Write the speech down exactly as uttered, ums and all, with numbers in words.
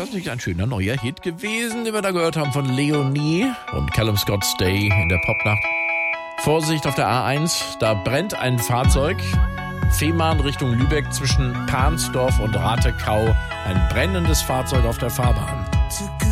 das nicht ein schöner neuer Hit gewesen, den wir da gehört haben von Leonie und Callum Scott Stay in der Popnacht. Vorsicht auf der A eins, da brennt ein Fahrzeug. Fehmarn Richtung Lübeck zwischen Pansdorf und Ratekau. Ein brennendes Fahrzeug auf der Fahrbahn.